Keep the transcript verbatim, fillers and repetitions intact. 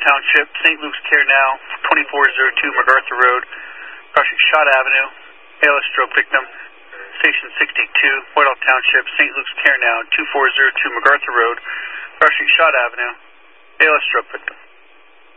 Township, Saint Luke's Care Now, twenty-four oh two MacArthur Road, crossing Schott Avenue, A L S stroke victim, Station sixty-two, Whitehall Township, Saint Luke's Care Now, twenty-four oh two MacArthur Road, crossing Schott Avenue, A L S stroke victim.